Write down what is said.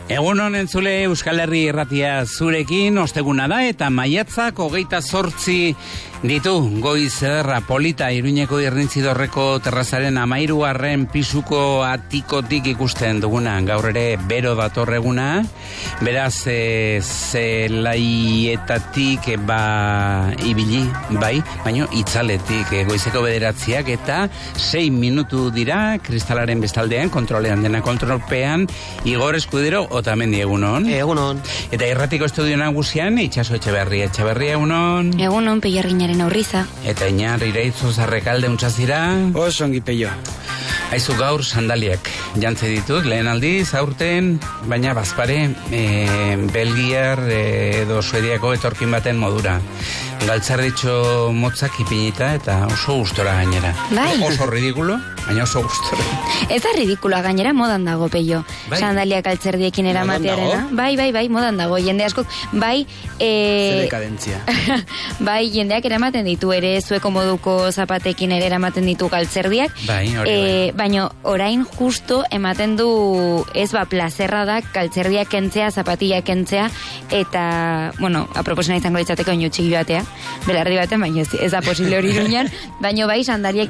Egun honen zule Euskal Herri Irratia zurekin osteguna da eta maiatzak 28 ditu. Goiz ederra polita Iruñeko Irrintzidorreko terrazaren 13. pisuko atikotik ikusten duguna. Gaur ere bero datorreguna. Beraz zelaietatik ibili, bai, baino itzaletik goizeko 9 eta 6 minutu dira kristalaren bestaldean, kontrolean dena kontrolpean, Igor Eskudero Otamendi, egunon. Egunon. Eta irratiko estudio nagusian, Itxaso Etxeberria, egunon. Egunon, Peierrinaren aurriza. Eta Iñar Iraitzu Zarrekalde untzazira. Osongi peio. Aizu gaur sandaliak jantze ditut, lehen aldiz, aurten, baina bazpare, Belgiar edo Suediako etorkin baten modura. Galtzarditxo motzak ipinita eta oso gustora gainera. Bai. Oso ridikulo, baina oso gustora. Ez da ridikuloa gainera, modan dago, Peio. Bai. Sandaliak galtzerdiekin eramatearena. Bai, modan dago. Jende askok, bai... Zer dekadentzia. Bai, jendeak eramaten ditu ere, zueko moduko zapatekin ere eramaten ditu galtzerdiak. Bai, hori bai. Baina orain justo ematen du ez plazerra da galtzerdiak kentzea, zapatillak kentzea, eta, bueno, aproposena izango litzateko ino txiki batea, belardi baten, baina ez da posible hori Iruñan, baina bai sandaliak